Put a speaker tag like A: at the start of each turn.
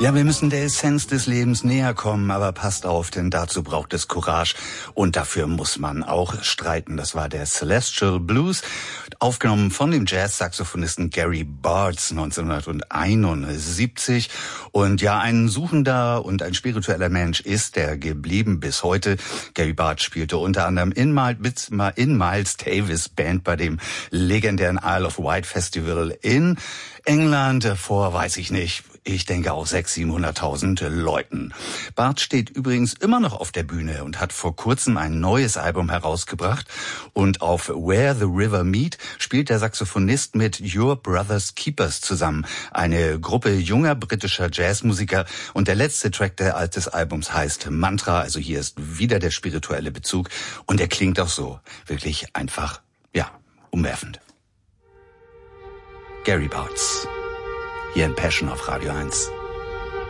A: Ja, wir müssen der Essenz des Lebens näher kommen, aber passt auf, denn dazu braucht es Courage und dafür muss man auch streiten. Das war der Celestial Blues, aufgenommen von dem Jazz-Saxophonisten Gary Bartz 1971. Und ja, ein suchender und ein spiritueller Mensch ist er geblieben bis heute. Gary Bartz spielte unter anderem in Miles Davis Band bei dem legendären Isle of Wight Festival in England vor, weiß ich nicht, ich denke auch 600.000, 700.000 Leuten. Bartz steht übrigens immer noch auf der Bühne und hat vor kurzem ein neues Album herausgebracht. Und auf Where the River Meet spielt der Saxophonist mit Your Brother's Keepers zusammen. Eine Gruppe junger britischer Jazzmusiker. Und der letzte Track des Albums heißt Mantra. Also hier ist wieder der spirituelle Bezug. Und er klingt auch so. Wirklich einfach, ja, umwerfend. Gary Bartz. Hier in Passion auf Radio 1.